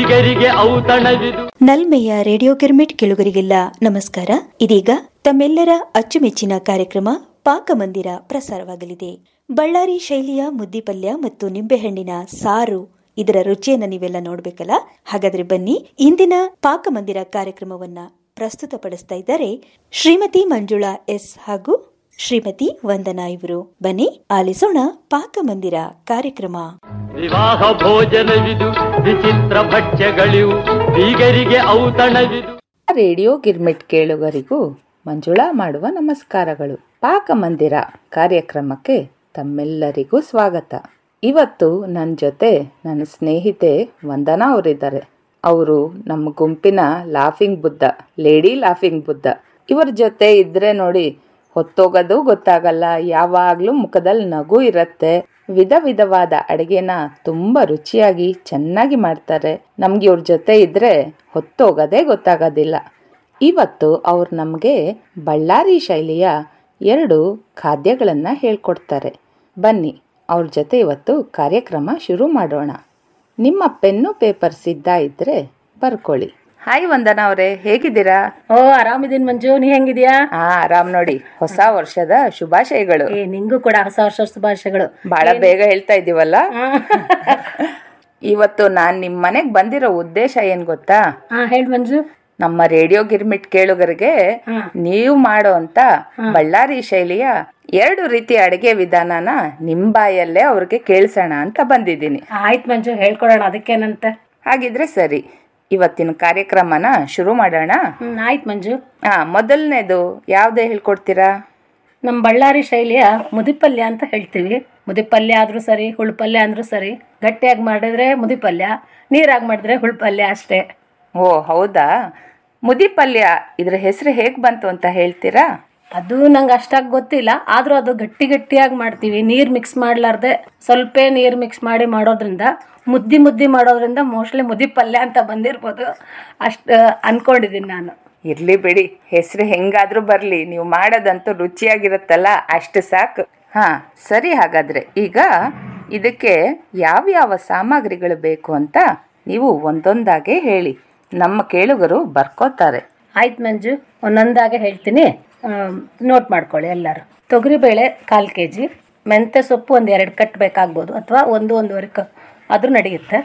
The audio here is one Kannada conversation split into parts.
ಬೀಗರಿಗೆ ಔತಣವಿದು. ನಲ್ಮೆಯ ರೇಡಿಯೋ ಗಿರ್ಮಿಟ್ ಕೇಳುಗರಿಗೆಲ್ಲ ನಮಸ್ಕಾರ. ಇದೀಗ ತಮ್ಮೆಲ್ಲರ ಅಚ್ಚುಮೆಚ್ಚಿನ ಕಾರ್ಯಕ್ರಮ ಪಾಕಮಂದಿರ ಪ್ರಸಾರವಾಗಲಿದೆ. ಬಳ್ಳಾರಿ ಶೈಲಿಯ ಮುದ್ದಿಪಲ್ಯ ಮತ್ತು ನಿಂಬೆಹಣ್ಣಿನ ಸಾರು, ಇದರ ರುಚಿಯನ್ನು ನೀವೆಲ್ಲ ನೋಡ್ಬೇಕಲ್ಲ. ಹಾಗಾದ್ರೆ ಬನ್ನಿ, ಇಂದಿನ ಪಾಕಮಂದಿರ ಕಾರ್ಯಕ್ರಮವನ್ನ ಪ್ರಸ್ತುತಪಡಿಸ್ತಾ ಇದ್ದಾರೆ ಶ್ರೀಮತಿ ಮಂಜುಳಾ ಎಸ್ ಹಾಗೂ ಶ್ರೀಮತಿ ವಂದನಾ ಇವರು. ಬನ್ನಿ ಆಲಿಸೋಣ ಪಾಕಮಂದಿರ ಕಾರ್ಯಕ್ರಮ. ವಿವಾಹ ಭೋಜನವಿದು, ವಿಚಿತ್ರ ಭಕ್ಷ್ಯಗಳಿವು, ಬೀಗರಿಗೆ ಔತಣವಿದು. ರೇಡಿಯೋ ಗಿರ್ಮಿಟ್ ಕೇಳುಗರಿಗೂ ಮಂಜುಳಾ ಮಾಡುವ ನಮಸ್ಕಾರಗಳು. ಪಾಕಮಂದಿರ ಕಾರ್ಯಕ್ರಮಕ್ಕೆ ತಮ್ಮೆಲ್ಲರಿಗೂ ಸ್ವಾಗತ. ಇವತ್ತು ನನ್ನ ಜೊತೆ ನನ್ನ ಸ್ನೇಹಿತೆ ವಂದನಾ ಅವರಿದ್ದಾರೆ. ಅವರು ನಮ್ಮ ಗುಂಪಿನ laughing Buddha, lady laughing Buddha. ಇವರ ಜೊತೆ ಇದ್ರೆ ನೋಡಿ ಹೊತ್ತೋಗೋದು ಗೊತ್ತಾಗಲ್ಲ, ಯಾವಾಗ್ಲೂ ಮುಖದಲ್ಲಿ ನಗು ಇರತ್ತೆ. ವಿಧ ವಿಧವಾದ ಅಡುಗೆನ ತುಂಬ ರುಚಿಯಾಗಿ ಚೆನ್ನಾಗಿ ಮಾಡ್ತಾರೆ. ನಮ್ಗೆ ಇವ್ರ ಜೊತೆ ಇದ್ರೆ ಹೊತ್ತೋಗೋದೇ ಗೊತ್ತಾಗೋದಿಲ್ಲ. ಇವತ್ತು ಅವ್ರು ನಮಗೆ ಬಳ್ಳಾರಿ ಶೈಲಿಯ 2 ಖಾದ್ಯಗಳನ್ನು ಹೇಳ್ಕೊಡ್ತಾರೆ. ಬನ್ನಿ ಅವ್ರ ಜೊತೆ ಇವತ್ತು ಕಾರ್ಯಕ್ರಮ ಶುರು ಮಾಡೋಣ. ನಿಮ್ಮ ಪೆನ್ನು ಪೇಪರ್ ಸಿದ್ಧ ಇದ್ರೆ ಬರ್ಕೊಳ್ಳಿ. ಹಾಯ್ ವಂದನಾ ಅವರೇ, ಹೇಗಿದ್ದೀರಾ? ಆರಾಮಿದ್ದೀನಿ ಮಂಜು, ನೀ ಹೆಂಗಿದ್ಯಾ? ಆರಾಮ್ ನೋಡಿ. ಹೊಸ ವರ್ಷದ ಶುಭಾಶಯಗಳು. ನಿಂಗೂ ಕೂಡ ಹೊಸ ವರ್ಷ ಶುಭಾಶಯಗಳು. ಬಹಳ ಬೇಗ ಹೇಳ್ತಾ ಇದೀವಲ್ಲ. ಇವತ್ತು ನಾನ್ ನಿಮ್ ಮನೆಗ್ ಬಂದಿರೋ ಉದ್ದೇಶ ಏನ್ ಗೊತ್ತಾ? ಹೇಳಿ ಮಂಜು. ನಮ್ಮ ರೇಡಿಯೋ ಗಿರ್ಮಿಟ್ ಕೇಳುಗರಿಗೆ ನೀವು ಮಾಡೋ ಅಂತ ಬಳ್ಳಾರಿ ಶೈಲಿಯ 2 ರೀತಿಯ ಅಡಿಗೆ ವಿಧಾನನ ನಿಮ್ ಬಾಯಲ್ಲೇ ಅವ್ರಿಗೆ ಕೇಳಿಸೋಣ ಅಂತ ಬಂದಿದ್ದೀನಿ. ಆಯ್ತು ಮಂಜು, ಹೇಳ್ಕೊಡೋಣ, ಅದಕ್ಕೇನಂತ. ಹಾಗಿದ್ರೆ ಸರಿ, ಇವತ್ತಿನ ಕಾರ್ಯಕ್ರಮನ ಶುರು ಮಾಡೋಣ. ಆಯ್ತು ಮಂಜು. ಮೊದಲನೇದು ಯಾವ್ದೇ ಹೇಳ್ಕೊಡ್ತೀರಾ? ನಮ್ಮ ಬಳ್ಳಾರಿ ಶೈಲಿಯ ಮುದಿಪಲ್ಯ ಅಂತ ಹೇಳ್ತೀವಿ. ಮುದಿಪಲ್ಯ ಆದ್ರೂ ಸರಿ, ಹುಳ್ಪಲ್ಯ ಅಂದ್ರೂ ಸರಿ. ಗಟ್ಟಿಯಾಗಿ ಮಾಡಿದ್ರೆ ಮುದಿಪಲ್ಯ, ನೀರಾಗಿ ಮಾಡಿದ್ರೆ ಹುಳ್ಪಲ್ಯ ಅಷ್ಟೇ. ಓ ಹೌದಾ? ಮುದಿಪಲ್ಯ ಇದ್ರ ಹೆಸರು ಹೇಗ್ ಬಂತು ಅಂತ ಹೇಳ್ತೀರಾ? ಅದು ನಂಗೆ ಅಷ್ಟಾಗಿ ಗೊತ್ತಿಲ್ಲ, ಆದ್ರೂ ಅದು ಗಟ್ಟಿಯಾಗಿ ಮಾಡ್ತೀವಿ. ನೀರ್ ಮಿಕ್ಸ್ ಮಾಡ್ಲಾರ್ದೆ ಸ್ವಲ್ಪ ನೀರ್ ಮಿಕ್ಸ್ ಮಾಡಿ ಮಾಡೋದ್ರಿಂದ, ಮುದ್ದಿ ಮಾಡೋದ್ರಿಂದ ಮೋಸ್ಟ್ಲಿ ಮುದಿಪಲ್ಯ ಅಂತ ಬಂದಿರ್ಬೋದು, ಅಷ್ಟು ಅನ್ಕೊಂಡಿದ್ದೀನಿ ನಾನು. ಇರ್ಲಿ ಬಿಡಿ, ಹೆಸರು ಹೆಂಗಾದ್ರೂ ಬರ್ಲಿ, ನೀವು ಮಾಡೋದಂತೂ ರುಚಿಯಾಗಿರುತ್ತಲ್ಲ, ಅಷ್ಟು ಸಾಕು. ಸರಿ, ಹಾಗಾದ್ರೆ ಈಗ ಇದಕ್ಕೆ ಯಾವ್ಯಾವ ಸಾಮಗ್ರಿಗಳು ಬೇಕು ಅಂತ ನೀವು ಒಂದೊಂದಾಗೆ ಹೇಳಿ, ನಮ್ಮ ಕೇಳುಗರು ಬರ್ಕೋತಾರೆ. ಆಯ್ತು ಮಂಜು, ಒಂದೊಂದಾಗೆ ಹೇಳ್ತೀನಿ, ನೋಟ್ ಮಾಡ್ಕೊಳ್ಳಿ ಎಲ್ಲರೂ. ತೊಗರಿಬೇಳೆ 1/4 kg, ಮೆಂತ್ಯ ಸೊಪ್ಪು 1-2 ಕಟ್ ಬೇಕಾಗ್ಬೋದು, ಅಥವಾ 1-1.5 ಕಪ್ ಆದ್ರೂ ನಡೆಯುತ್ತೆ.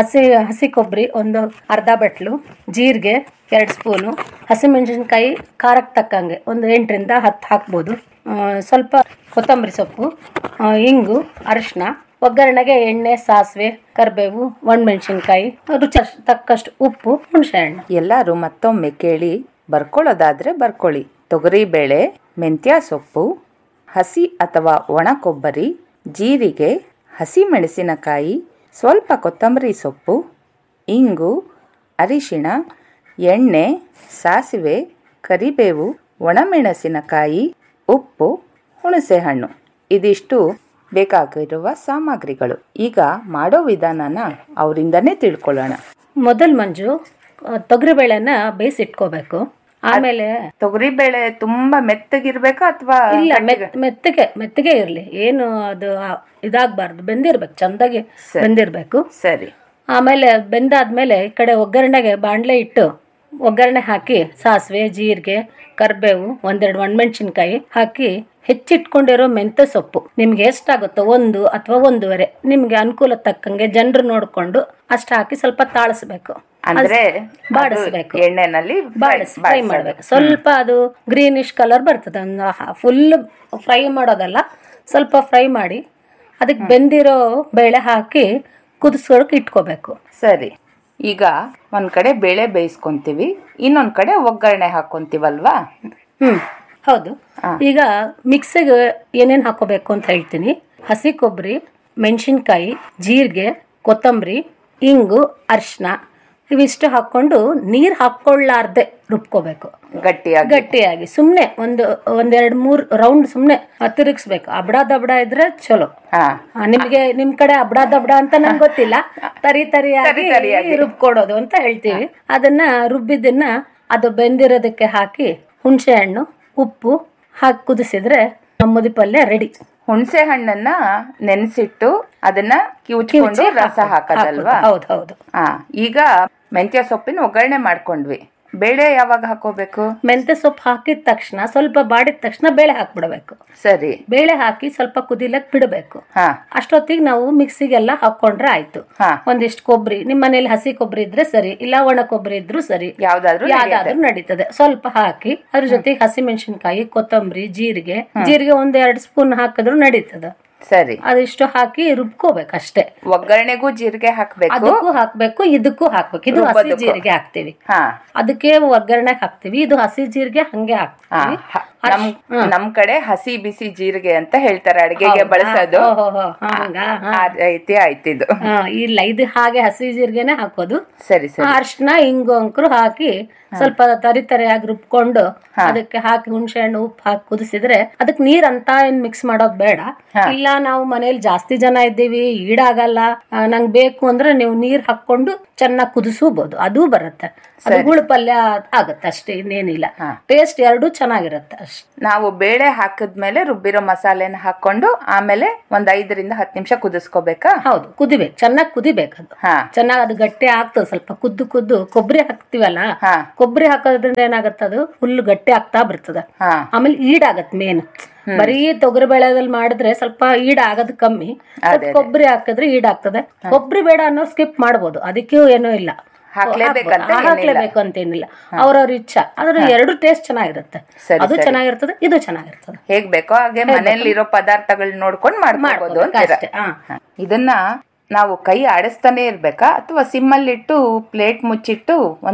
ಹಸಿ ಕೊಬ್ಬರಿ ಒಂದು ಅರ್ಧ ಬಟ್ಲು, ಜೀರಿಗೆ 2 ಸ್ಪೂನು, ಹಸಿಮೆಣಸಿನ್ಕಾಯಿ ಖಾರಕ್ಕೆ ತಕ್ಕಂಗೆ ಒಂದು 8ರಿಂದ 10 ಹಾಕ್ಬೋದು. ಸ್ವಲ್ಪ ಕೊತ್ತಂಬರಿ ಸೊಪ್ಪು, ಇಂಗು, ಅರಿಶಿನ, ಒಗ್ಗರಣೆಗೆ ಎಣ್ಣೆ, ಸಾಸಿವೆ, ಕರಿಬೇವು, ಒಣಮೆಣಸಿನ್ಕಾಯಿ, ರುಚಿ ತಕ್ಕಷ್ಟು ಉಪ್ಪು, ಹುಣಸೆ ಹಣ್ಣು. ಎಲ್ಲರೂ ಮತ್ತೊಮ್ಮೆ ಕೇಳಿ, ಬರ್ಕೊಳ್ಳೋದಾದ್ರೆ ಬರ್ಕೊಳ್ಳಿ. ತೊಗರಿಬೇಳೆ, ಮೆಂತ್ಯ ಸೊಪ್ಪು, ಹಸಿ ಅಥವಾ ಒಣ ಕೊಬ್ಬರಿ, ಜೀರಿಗೆ, ಹಸಿ ಮೆಣಸಿನಕಾಯಿ, ಸ್ವಲ್ಪ ಕೊತ್ತಂಬರಿ ಸೊಪ್ಪು, ಇಂಗು, ಅರಿಶಿಣ, ಎಣ್ಣೆ, ಸಾಸಿವೆ, ಕರಿಬೇವು, ಒಣಮೆಣಸಿನಕಾಯಿ, ಉಪ್ಪು, ಹುಣಸೆ ಹಣ್ಣು. ಇದಿಷ್ಟು ಬೇಕಾಗಿರುವ ಸಾಮಗ್ರಿಗಳು. ಈಗ ಮಾಡೋ ವಿಧಾನನ ಅವರಿಂದನೇ ತಿಳ್ಕೊಳ್ಳೋಣ. ಮೊದಲು ಮಂಜು, ತೊಗರಿಬೇಳೆನ ಬೇಯಿಸಿಟ್ಕೋಬೇಕು. ಆಮೇಲೆ ತೊಗರಿಬೇಳೆ ತುಂಬಾ ಮೆತ್ತಗಿರ್ಬೇಕಾ ಅಥವಾ? ಇಲ್ಲ, ಮೆತ್ತಗೆ ಇರ್ಲಿ, ಏನು ಅದು ಇದಾಗಬಾರ್ದು, ಬೆಂದಿರ್ಬೇಕು, ಚಂದಾಗಿ ಬೆಂದಿರ್ಬೇಕು. ಸರಿ. ಆಮೇಲೆ ಬೆಂದಾದ್ಮೇಲೆ ಈ ಕಡೆ ಒಗ್ಗರಣೆಗೆ ಬಾಣಲೆ ಇಟ್ಟು ಒಗ್ಗರಣೆ ಹಾಕಿ ಸಾಸಿವೆ, ಜೀರಿಗೆ, ಕರಿಬೇವು, 1-2 ಒಣಮೆಣಸಿನ್ಕಾಯಿ ಹಾಕಿ ಹೆಚ್ಚಿಟ್ಕೊಂಡಿರೋ ಮೆಂತ್ಯ ಸೊಪ್ಪು ನಿಮ್ಗೆ ಎಷ್ಟಾಗುತ್ತೋ 1 ಅಥವಾ 1.5, ನಿಮ್ಗೆ ಅನುಕೂಲ ತಕ್ಕಂಗೆ ಜನರು ನೋಡ್ಕೊಂಡು ಅಷ್ಟು ಹಾಕಿ ಸ್ವಲ್ಪ ತಾಳಿಸ್ಬೇಕು, ಅಂದ್ರೆ ಬಾಡಿಸ್ಬೇಕು, ಎಣ್ಣೆನಲ್ಲಿ ಫ್ರೈ ಮಾಡ್ಬೇಕು. ಸ್ವಲ್ಪ ಅದು ಗ್ರೀನಿಶ್ ಕಲರ್ ಬರ್ತದೆ, ಫುಲ್ ಫ್ರೈ ಮಾಡೋದಲ್ಲ, ಸ್ವಲ್ಪ ಫ್ರೈ ಮಾಡಿ ಅದಕ್ಕೆ ಬೆಂದಿರೋ ಬೇಳೆ ಹಾಕಿ ಕುದಿಸ್ಕೊಳಕ್ ಇಟ್ಕೋಬೇಕು. ಸರಿ, ಈಗ ಒಂದ್ ಕಡೆ ಬೇಳೆ ಬೇಯಿಸ್ಕೊಂತೀವಿ, ಇನ್ನೊಂದ್ ಕಡೆ ಒಗ್ಗರಣೆ ಹಾಕೊಂತೀವಲ್ವಾ? ಹೌದು. ಈಗ ಮಿಕ್ಸಿಗೆ ಏನೇನು ಹಾಕೋಬೇಕು ಅಂತ ಹೇಳ್ತೀನಿ. ಹಸಿ ಕೊಬ್ಬರಿ, ಮೆಣಸಿನ್ಕಾಯಿ, ಜೀರಿಗೆ, ಕೊತ್ತಂಬರಿ, ಇಂಗು, ಅರಿಶಿನ ಇವಿಷ್ಟು ಹಾಕೊಂಡು ನೀರು ಹಾಕೊಳ್ಳಾರ್ದೆ ರುಬ್ಕೋಬೇಕು ಗಟ್ಟಿಯಾಗಿ. ಸುಮ್ನೆ ಒಂದೆರಡು 3 ರೌಂಡ್ ಸುಮ್ನೆ ತಿರುಗಿಸ್ಬೇಕು. ಅಬಡ ದಬಡ ಇದ್ರೆ ಚಲೋ. ನಿಮ್ಗೆ ನಿಮ್ ಕಡೆ ಅಬಡ ದಬಡ ಅಂತ ನಂಗೆ ಗೊತ್ತಿಲ್ಲ, ತರಿಯಾಗಿ ರುಬ್ಕೊಡೋದು ಅಂತ ಹೇಳ್ತೀವಿ. ಅದನ್ನ ರುಬ್ಬಿದ್ದನ್ನ ಅದು ಬೆಂದಿರೋದಕ್ಕೆ ಹಾಕಿ ಹುಣಸೆ ಹಣ್ಣು, ಉಪ್ಪು ಹಾಕಿ ಕುದಿಸಿದ್ರೆ ನಮ್ಮದಿ ಪಲ್ಯ ರೆಡಿ. ಹುಣಸೆ ಹಣ್ಣನ್ನ ನೆನೆಸಿಟ್ಟು ಅದನ್ನ ಕಿವುಚ್ಕೊಂಡು ರಸ ಹಾಕೋದಲ್ವಾ? ಹೌದು. ಈಗ ಮೆಂತ್ಯ ಸೊಪ್ಪಿನ ಒಗ್ಗರಣೆ ಮಾಡ್ಕೊಂಡ್ವಿ. ಬೇಳೆ ಯಾವಾಗ ಹಾಕೋಬೇಕು? ಮೆಂತ್ಯ ಸೊಪ್ಪು ಹಾಕಿದ ತಕ್ಷಣ ಸ್ವಲ್ಪ ಬಾಡಿದ ತಕ್ಷಣ ಬೇಳೆ ಹಾಕ್ಬಿಡ್ಬೇಕು. ಸರಿ. ಬೇಳೆ ಹಾಕಿ ಸ್ವಲ್ಪ ಕುದಿಲಕ್ ಬಿಡಬೇಕು. ಅಷ್ಟೊತ್ತಿಗೆ ನಾವು ಮಿಕ್ಸಿಗೆಲ್ಲ ಹಾಕೊಂಡ್ರೆ ಆಯ್ತು. ಒಂದಿಷ್ಟು ಕೊಬ್ಬರಿ, ನಿಮ್ ಮನೇಲಿ ಹಸಿ ಕೊಬ್ಬರಿ ಇದ್ರೆ ಸರಿ, ಇಲ್ಲ ಒಣ ಕೊಬ್ಬರಿ ಇದ್ರು ಸರಿ, ಯಾವ್ದಾದ್ರು ನಡೀತದೆ. ಸ್ವಲ್ಪ ಹಾಕಿ ಅದ್ರ ಜೊತೆಗೆ ಹಸಿ ಮೆಣಸಿನ್ಕಾಯಿ, ಕೊತ್ತಂಬರಿ, ಜೀರಿಗೆ 1-2 ಸ್ಪೂನ್ ಹಾಕಿದ್ರು ನಡೀತದ. ಸರಿ. ಅದಿಷ್ಟು ಹಾಕಿ ರುಬ್ಕೋಬೇಕು ಅಷ್ಟೇ. ಒಗ್ಗರಣೆಗೂ ಜೀರಿಗೆ ಹಾಕ್ಬೇಕು, ಅದಕ್ಕೂ ಹಾಕ್ಬೇಕು, ಇದಕ್ಕೂ ಹಾಕ್ಬೇಕು. ಇದು ಹಸಿ ಜೀರಿಗೆ ಹಾಕ್ತಿವಿ, ಅದಕ್ಕೆ ಒಗ್ಗರಣೆ ಹಾಕ್ತಿವಿ. ಇದು ಹಸಿ ಜೀರಿಗೆ ಹಂಗೆ ಹಾಕ್ತಿವಿ. ನಮ್ ಕಡೆ ಹಸಿ ಬಿಸಿ ಜೀರಿಗೆ ಅಂತ ಹೇಳ್ತಾರೆ ಅಡಿಗೆಗೆ ಬಳಸೋದು. ಆಯ್ತಿದು ಇಲ್ಲ, ಇದು ಹಾಗೆ ಹಸಿ ಜೀರಿಗೆನೆ ಹಾಕೋದು. ಸರಿ ಸರಿ. ಅರ್ಶಿನ, ಇಂಗು ಅಂಕರು ಹಾಕಿ ಸ್ವಲ್ಪ ತರಿತರಿಯಾಗಿ ರುಬ್ಕೊಂಡು ಅದಕ್ಕೆ ಹಾಕಿ ಹುಣಸೆ ಹಣ್ಣು, ಉಪ್ಪು ಹಾಕಿ ಕುದಿಸಿದ್ರೆ ಅದಕ್ಕೆ ನೀರ್ ಅಂತ ಏನ್ ಮಿಕ್ಸ್ ಮಾಡೋದ್ ಬೇಡ. ಇಲ್ಲ ನಾವು ಮನೇಲಿ ಜಾಸ್ತಿ ಜನ ಇದ್ದೀವಿ, ಈಡಾಗಲ್ಲ, ನಂಗ್ ಬೇಕು ಅಂದ್ರೆ ನೀವು ನೀರ್ ಹಾಕೊಂಡು ಚೆನ್ನಾಗಿ ಕುದಿಸಬಹುದು, ಅದು ಬರುತ್ತೆ. ಅದು ಹುಳು ಪಲ್ಯ ಆಗತ್ತೆ ಅಷ್ಟೇ, ಇನ್ನೇನಿಲ್ಲ. ಟೇಸ್ಟ್ ಎರಡೂ ಚೆನ್ನಾಗಿರುತ್ತೆ ಅಷ್ಟೇ. ನಾವು ಬೇಳೆ ಹಾಕಿದ್ಮೇಲೆ ರುಬ್ಬಿರೋ ಮಸಾಲೆನ ಹಾಕೊಂಡು ಆಮೇಲೆ 5-10 ನಿಮಿಷ ಕುದಿಸ್ಕೋಬೇಕಾ? ಹೌದು, ಕುದಿಬೇಕು, ಚೆನ್ನಾಗಿ ಕುದಿಬೇಕು. ಅದು ಚೆನ್ನಾಗಿ ಅದು ಗಟ್ಟಿ ಆಗ್ತದೆ. ಸ್ವಲ್ಪ ಕುದ್ದು ಕೊಬ್ಬರಿ ಹಾಕ್ತಿವಲ್ಲ, ಕೊಬ್ಬರಿ ಹಾಕೋದ್ರಿಂದ ಏನಾಗತ್ತ, ಅದು ಫುಲ್ ಗಟ್ಟಿ ಆಗ್ತಾ ಬರ್ತದ. ಆಮೇಲೆ ಈಡಾಗತ್. ಮೇನ್ ಬರೀ ತೊಗರಿ ಬೇಳೆದಲ್ಲಿ ಮಾಡಿದ್ರೆ ಸ್ವಲ್ಪ ಈಡ ಆಗೋದು ಕಮ್ಮಿ. ಸ್ವಲ್ಪ ಕೊಬ್ಬರಿ ಹಾಕಿದ್ರೆ ಈಡಾಗ್ತದೆ. ಕೊಬ್ಬರಿ ಬೇಡ ಅನ್ನೋ ಸ್ಕಿಪ್ ಮಾಡ್ಬೋದು, ಅದಕ್ಕೂ ಏನೂ ಇಲ್ಲ, ಹಾಕ್ಲೇಬೇಕು ಅಂತೇನಿಲ್ಲ, ಅವ್ರವ್ರ ಇಚ್ಛಾ. ಆದ್ರೆ ಎರಡು ಟೇಸ್ಟ್ ಚೆನ್ನಾಗಿರುತ್ತೆ. ಅದು ಚೆನ್ನಾಗಿರ್ತದೆ, ಇದು ಚೆನ್ನಾಗಿರ್ತದೆ. ಹೇಗ್ ಬೇಕೋ ಹಾಗೆ ಮನೆಯಲ್ಲಿ ಇರೋ ಪದಾರ್ಥಗಳನ್ನ ನೋಡ್ಕೊಂಡು ಮಾಡ್ಬೋದು ಅಷ್ಟೇ. ಇದನ್ನ ನಾವು ಕೈ ಆಡಿಸ್ತಾನೆ ಇರ್ಬೇಕಾ ಅಥವಾ ಸಿಮ್ಮಲ್ಲಿಟ್ಟು ಪ್ಲೇಟ್ ಮುಚ್ಚಿಟ್ಟು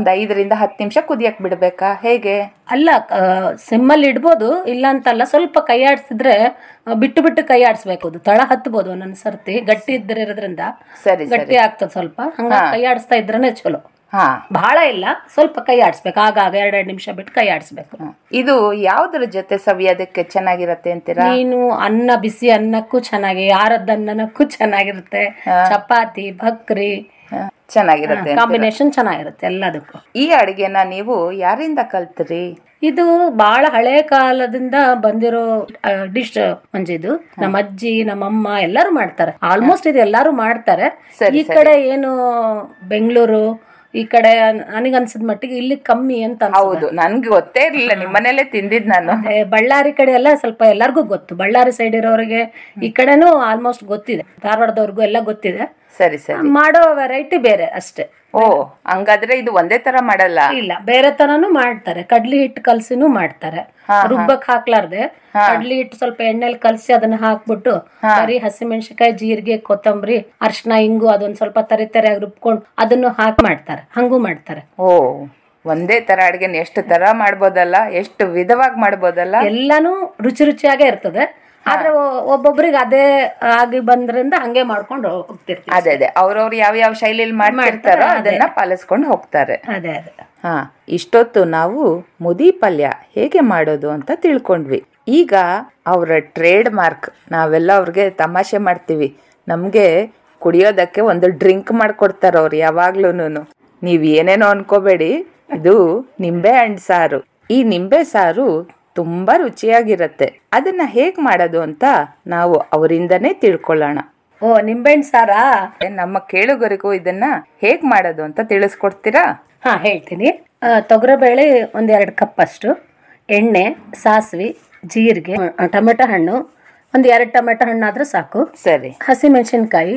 5-10 ನಿಮಿಷ ಕುದಿಯಕ್ ಬಿಡ್ಬೇಕಾ? ಹೇಗೆ? ಅಲ್ಲ, ಸಿಮ್ಮಲ್ಲಿ ಇಡ್ಬೋದು, ಇಲ್ಲ ಅಂತಲ್ಲ. ಸ್ವಲ್ಪ ಕೈ ಆಡಿಸಿದ್ರೆ ಬಿಟ್ಟು ಕೈ ಆಡಿಸ್ಬೇಕು. ಅದು ತಳ ಹತ್ಬೋದು ಒಂದೊಂದ್ ಸರ್ತಿ, ಗಟ್ಟಿ ಇದ್ದಿರೋದ್ರಿಂದ ಗಟ್ಟಿ ಆಗ್ತದೆ. ಸ್ವಲ್ಪ ಹಂಗ ಕೈ ಆಡಿಸ್ತಾ ಇದ್ರೇನೆ ಚಲೋ. ಬಹಳ ಇಲ್ಲ, ಸ್ವಲ್ಪ ಕೈ ಆಡಿಸ್ಬೇಕು, ಆಗಾಗ 2-2 ನಿಮಿಷ ಬಿಟ್ಟು ಕೈ ಆಡಿಸ್ಬೇಕು. ಇದು ಯಾವ್ದ್ರ ಜೊತೆ ಸವಿಯೋದಕ್ಕೆ ಚೆನ್ನಾಗಿರತ್ತೆ ಅಂತೀರಾ? ನೀನು ಬಿಸಿ ಅನ್ನಕ್ಕೂ ಚೆನ್ನಾಗಿ, ಆರದ ಅನ್ನಕ್ಕೂ ಚೆನ್ನಾಗಿರುತ್ತೆ, ಚಪಾತಿ, ಭಕ್ರಿ ಚೆನ್ನಾಗಿರುತ್ತೆ, ಕಾಂಬಿನೇಷನ್ ಚೆನ್ನಾಗಿರುತ್ತೆ ಎಲ್ಲದಕ್ಕೂ. ಈ ಅಡಿಗೆನ ನೀವು ಯಾರಿಂದ ಕಲ್ತ್ರಿ? ಇದು ಬಹಳ ಹಳೆ ಕಾಲದಿಂದ ಬಂದಿರೋ ಡಿಶ್ ಮಂಜಿದು. ನಮ್ಮ ಅಜ್ಜಿ, ನಮ್ಮಮ್ಮ ಎಲ್ಲರೂ ಮಾಡ್ತಾರೆ. ಆಲ್ಮೋಸ್ಟ್ ಇದು ಎಲ್ಲಾರು ಮಾಡ್ತಾರೆ. ಈ ಕಡೆ ಏನು ಬೆಂಗಳೂರು ಈ ಕಡೆ ನನಗನ್ಸಿದ ಮಟ್ಟಿಗೆ ಇಲ್ಲಿ ಕಮ್ಮಿ ಅಂತ. ಹೌದು, ನನ್ಗೆ ಗೊತ್ತೇ ಇರ್ಲಿಲ್ಲ, ನಿಮ್ಮನೇಲೆ ತಿಂದಿದ್ ನಾನು. ಬಳ್ಳಾರಿ ಕಡೆ ಎಲ್ಲ ಸ್ವಲ್ಪ ಎಲ್ಲರಿಗೂ ಗೊತ್ತು. ಬಳ್ಳಾರಿ ಸೈಡ್ ಇರೋರಿಗೆ ಈ ಕಡೆನೂ ಆಲ್ಮೋಸ್ಟ್ ಗೊತ್ತಿದೆ, ಧಾರವಾಡದವ್ರಿಗೂ ಎಲ್ಲ ಗೊತ್ತಿದೆ. ಸರಿ ಸರಿ. ಮಾಡೋ ವೆರೈಟಿ ಬೇರೆ ಅಷ್ಟೇ. ಓ, ಹಂಗಾದ್ರೆ ಇದು ಒಂದೇ ತರ ಮಾಡಲ್ಲ? ಇಲ್ಲ, ಬೇರೆ ತರನು ಮಾಡ್ತಾರೆ. ಕಡ್ಲಿ ಹಿಟ್ಟು ಕಲ್ಸಿನೂ ಮಾಡ್ತಾರೆ, ರುಬ್ಬಕ್ ಹಾಕ್ಲಾರ್ದೆ ಕಡ್ಲಿ ಹಿಟ್ಟು ಸ್ವಲ್ಪ ಎಣ್ಣೆಲಿ ಕಲ್ಸಿ ಅದನ್ನ ಹಾಕ್ಬಿಟ್ಟು ಬರೀ ಹಸಿಮೆಣಸಿನಕಾಯಿ, ಜೀರಿಗೆ, ಕೊತ್ತಂಬರಿ, ಅರ್ಶಿನ, ಇಂಗು ಅದೊಂದ್ ಸ್ವಲ್ಪ ತರಿತರಿಯಾಗಿ ರುಬ್ಕೊಂಡು ಅದನ್ನು ಹಾಕಿ ಮಾಡ್ತಾರೆ. ಹಂಗೂ ಮಾಡ್ತಾರೆ. ಓ, ಒಂದೇ ತರ ಅಡ್ಗೆನ ಎಷ್ಟು ತರ ಮಾಡ್ಬೋದಲ್ಲ, ಎಷ್ಟು ವಿಧವಾಗಿ ಮಾಡ್ಬೋದಲ್ಲ. ಎಲ್ಲಾನು ರುಚಿಯಾಗೇ ಇರ್ತದೆ. ಆದ್ರೆ ಒಬ್ಬೊಬ್ರಿಗೆ ಅದೇ ಆಗಿ ಬಂದ್ರಿಂದ ಹಂಗೆ ಮಾಡ್ಕೊಂಡು ಹೋಗ್ತಿರ್ತೀವಿ. ಅದೇ ಅವ್ರವ್ರು ಯಾವ ಶೈಲಿಯಲ್ಲಿ ಮಾಡ್ತಿರ್ತಾರೋ ಅದನ್ನ ಪಾಲಿಸ್ಕೊಂಡು ಹೋಗ್ತಾರೆ. ಅದೇ ಇಷ್ಟೊತ್ತು ನಾವು ಮುದಿ ಪಲ್ಯ ಹೇಗೆ ಮಾಡೋದು ಅಂತ ತಿಳ್ಕೊಂಡ್ವಿ. ಈಗ ಅವರ ಟ್ರೇಡ್ ಮಾರ್ಕ್, ನಾವೆಲ್ಲ ಅವ್ರಿಗೆ ತಮಾಷೆ ಮಾಡ್ತೀವಿ, ನಮ್ಗೆ ಕುಡಿಯೋದಕ್ಕೆ ಒಂದು ಡ್ರಿಂಕ್ ಮಾಡ್ಕೊಡ್ತಾರ ಅವ್ರು ಯಾವಾಗ್ಲೂನು. ನೀವ್ ಏನೇನೋ ಅನ್ಕೋಬೇಡಿ, ಇದು ನಿಂಬೆ ಹಣ್ಣು ಸಾರು. ಈ ನಿಂಬೆ ಸಾರು ತುಂಬಾ ರುಚಿಯಾಗಿರತ್ತೆ. ಅದನ್ನ ಹೇಗ್ ಮಾಡೋದು ಅಂತ ನಾವು ಅವರಿಂದನೇ ತಿಳ್ಕೊಳ್ಳೋಣ. ಓ, ನಿಂಬೆಹಣ್ಣು ಸಾರಾ? ನಮ್ಮ ಕೇಳುಗರಿಗೂ ಇದನ್ನ ಹೇಗ್ ಮಾಡೋದು ಅಂತ ತಿಳಿಸ್ಕೊಡ್ತೀರಾ? ಹೇಳ್ತೀನಿ. ತೊಗರಿಬೇಳೆ 1-2 ಕಪ್ ಅಷ್ಟು, ಎಣ್ಣೆ, ಸಾಸಿವೆ, ಜೀರಿಗೆ, ಟೊಮೆಟೊ ಹಣ್ಣು 1-2 ಟೊಮೆಟೊ ಹಣ್ಣು ಆದ್ರೂ ಸಾಕು. ಸರಿ. ಹಸಿಮೆಣಸಿನ್ಕಾಯಿ,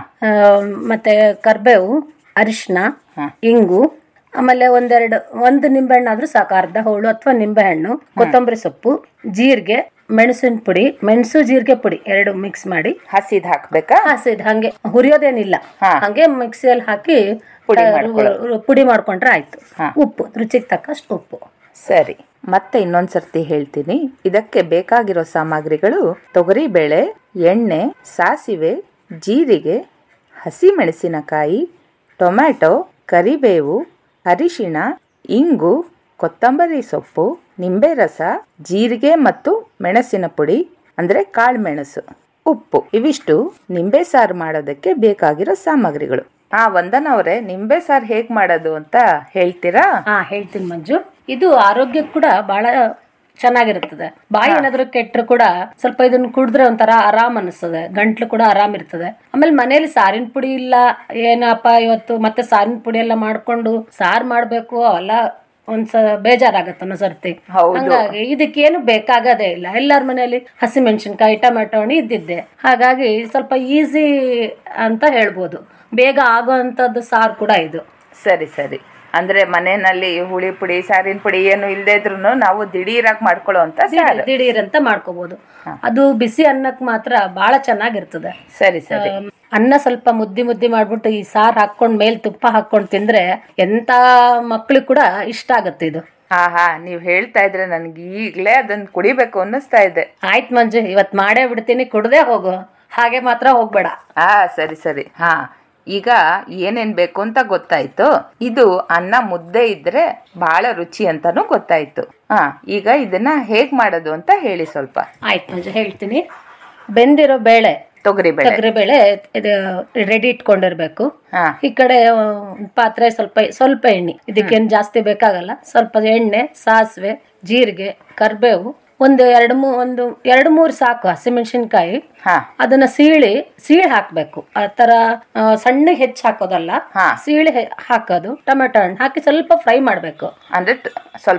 ಮತ್ತೆ ಕರ್ಬೇವು, ಅರಿಶಿನ, ಇಂಗು, ಆಮೇಲೆ ಒಂದು ನಿಂಬೆಹಣ್ಣು ಆದ್ರೂ ಸಾಕು, ಅರ್ಧ ಹೋಳು ಅಥವಾ ನಿಂಬೆಹಣ್ಣು, ಕೊತ್ತಂಬರಿ ಸೊಪ್ಪು, ಜೀರಿಗೆ, ಮೆಣಸಿನ ಪುಡಿ, ಮೆಣಸು ಜೀರಿಗೆ ಪುಡಿ 2 ಮಿಕ್ಸ್ ಮಾಡಿ. ಹಸಿದ್ ಹಾಕ್ಬೇಕಾ? ಹಸಿದ್ ಹಂಗೆ ಹುರಿಯೋದೇನಿಲ್ಲ, ಹಂಗೆ ಮಿಕ್ಸಿಯಲ್ಲಿ ಹಾಕಿ ಪುಡಿ ಮಾಡ್ಕೊಂಡ್ರೆ ಆಯ್ತು. ಉಪ್ಪು, ರುಚಿಗೆ ತಕ್ಕಷ್ಟು ಉಪ್ಪು. ಸರಿ, ಮತ್ತೆ ಇನ್ನೊಂದ್ಸರ್ತಿ ಹೇಳ್ತೀನಿ. ಇದಕ್ಕೆ ಬೇಕಾಗಿರೋ ಸಾಮಗ್ರಿಗಳು: ತೊಗರಿಬೇಳೆ, ಎಣ್ಣೆ, ಸಾಸಿವೆ, ಜೀರಿಗೆ, ಹಸಿ ಮೆಣಸಿನಕಾಯಿ, ಟೊಮ್ಯಾಟೊ, ಕರಿಬೇವು, ಅರಿಶಿಣ, ಇಂಗು, ಕೊತ್ತಂಬರಿ ಸೊಪ್ಪು, ನಿಂಬೆ ರಸ, ಜೀರಿಗೆ ಮತ್ತು ಮೆಣಸಿನ ಪುಡಿ ಅಂದ್ರೆ ಕಾಳುಮೆಣಸು, ಉಪ್ಪು. ಇವಿಷ್ಟು ನಿಂಬೆ ಸಾರು ಮಾಡೋದಕ್ಕೆ ಬೇಕಾಗಿರೋ ಸಾಮಗ್ರಿಗಳು. ವಂದನ ಅವರೇ, ನಿಂಬೆ ಸಾರು ಹೇಗ್ ಮಾಡೋದು ಅಂತ ಹೇಳ್ತೀರಾ? ಹೇಳ್ತೀನಿ ಮಂಜು. ಇದು ಆರೋಗ್ಯಕ್ಕೆ ಕೂಡ ಬಹಳ ಚೆನ್ನಾಗಿರ್ತದೆ. ಬಾಯಿ ಏನಾದ್ರು ಕೆಟ್ಟರು ಕೂಡ ಸ್ವಲ್ಪ ಇದನ್ನ ಕುಡಿದ್ರೆ ಒಂಥರ ಆರಾಮ್ ಅನಿಸ್ತದೆ, ಗಂಟ್ಲು ಕೂಡ ಆರಾಮ್ ಇರ್ತದೆ. ಆಮೇಲೆ ಮನೇಲಿ ಸಾರಿನ ಪುಡಿ ಇಲ್ಲ, ಏನಪ್ಪ ಇವತ್ತು ಮತ್ತೆ ಸಾರಿನ ಪುಡಿ ಎಲ್ಲ ಮಾಡ್ಕೊಂಡು ಸಾರ್ ಮಾಡ್ಬೇಕು ಅವೆಲ್ಲ ಬೇಜಾರಾಗತ್ತ ಒಂದೊಂದ್ಸರ್ತಿ. ಹಂಗಾಗಿ ಇದಕ್ಕೇನು ಬೇಕಾಗದೇ ಇಲ್ಲ. ಎಲ್ಲಾರ ಮನೆಯಲ್ಲಿ ಹಸಿ ಮೆಣಸಿನ್ಕಾಯಿ, ಟೊಮೆಟೊ ಹಣ್ಣು ಇದ್ದಿದ್ದೆ, ಹಾಗಾಗಿ ಸ್ವಲ್ಪ ಈಸಿ ಅಂತ ಹೇಳ್ಬೋದು. ಬೇಗ ಆಗೋಂಥದ್ದು ಸಾರು ಕೂಡ ಇದು. ಸರಿ ಸರಿ. ಅಂದ್ರೆ ಮನೆಯಲ್ಲಿ ಹುಳಿ ಪುಡಿ, ಸಾರಿನ ಪುಡಿ ಏನು ಇಲ್ಲದೆ ಇದ್ರು ನಾವು ದಿಢೀರಾಗಿ ಮಾಡ್ಕೊಳ್ಳೋ ಅಂತ ದಿಢೀರ್ ಅಂತ ಮಾಡ್ಕೋಬಹುದು. ಅದು ಬಿಸಿ ಅನ್ನಕ್ ಮಾತ್ರ ಬಹಳ ಚೆನ್ನಾಗಿರ್ತದೆ. ಸರಿ ಸರಿ. ಅನ್ನ ಸ್ವಲ್ಪ ಮುದ್ದಿ ಮಾಡ್ಬಿಟ್ಟು ಈ ಸಾರ್ ಹಾಕೊಂಡ್ ಮೇಲ್ ತುಪ್ಪ ಹಾಕೊಂಡ್ ತಿಂದ್ರೆ ಎಂತ ಮಕ್ಳಿಗೆ ಕೂಡ ಇಷ್ಟ ಆಗತ್ತೆ ಇದು. ಹಾ, ನೀವ್ ಹೇಳ್ತಾ ಇದ್ರೆ ನನ್ಗೆ ಈಗ್ಲೇ ಅದನ್ನ ಕುಡಿಬೇಕು ಅನ್ನಿಸ್ತಾ ಇದೆ. ಆಯ್ತು ಮಂಜು, ಇವತ್ ಮಾಡೇ ಬಿಡ್ತೀನಿ, ಕುಡ್ದೇ ಹೋಗು, ಹಾಗೆ ಮಾತ್ರ ಹೋಗ್ಬೇಡ. ಸರಿ ಸರಿ. ಈಗ ಏನೇನ್ ಬೇಕು ಅಂತ ಗೊತ್ತಾಯ್ತು. ಇದು ಅನ್ನ ಮುದ್ದೆ ಇದ್ರೆ ಬಹಳ ರುಚಿ ಅಂತಾನು ಗೊತ್ತಾಯ್ತು. ಈಗ ಇದನ್ನ ಹೇಗ್ ಮಾಡೋದು ಅಂತ ಹೇಳಿ ಸ್ವಲ್ಪ. ಆಯ್ತು ಮಂಜು, ಹೇಳ್ತೀನಿ. ಬೆಂದಿರೋ ಬೇಳೆ, ತೊಗರಿಬೇಳೆ ರೆಡಿ ಇಟ್ಕೊಂಡಿರ್ಬೇಕು. ಈ ಕಡೆ ಪಾತ್ರೆ ಸ್ವಲ್ಪ ಎಣ್ಣೆ, ಇದಕ್ಕೇನು ಜಾಸ್ತಿ ಬೇಕಾಗಲ್ಲ. ಸ್ವಲ್ಪ ಎಣ್ಣೆ, ಸಾಸಿವೆ, ಜೀರಿಗೆ, ಕರ್ಬೇವು, ಒಂದು ಎರಡು ಮೂರು ಸಾಕು ಹಸಿಮೆಣಸಿನ್ಕಾಯಿ. ಅದನ್ನ ಸೀಳಿ ಹಾಕ್ಬೇಕು. ಆ ತರ ಸಣ್ಣಗೆ ಹೆಚ್ಚು ಹಾಕೋದಲ್ಲ, ಸೀಳಿ ಹಾಕೋದು. ಟೊಮೆಟೊ ಹಣ್ಣು ಹಾಕಿ ಸ್ವಲ್ಪ ಫ್ರೈ ಮಾಡ್ಬೇಕು. ಅಂದ್ರೆ ಸ್ವಲ್ಪ